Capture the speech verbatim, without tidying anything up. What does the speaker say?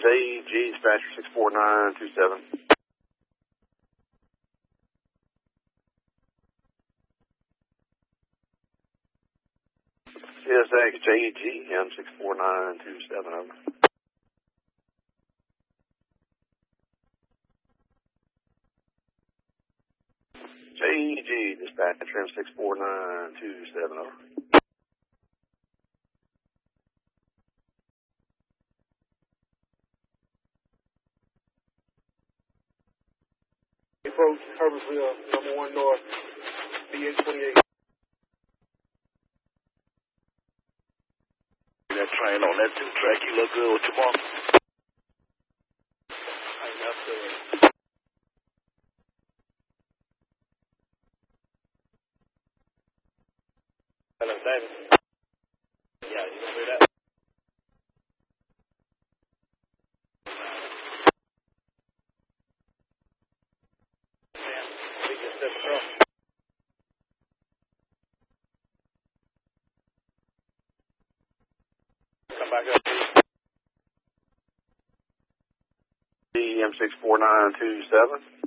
J E G, dispatcher six four nine two seven. C S X J E G M six four nine two seven, over. J E G, dispatcher M six four nine two seven, over. Approach Herbertsville, number one north, B H twenty-eight. That train on that two track, you look good with your mom. Hey, that's good. Hello, David. Yeah, you gonna do that? Yeah, we can step across. Come back up, please. M six four nine two seven.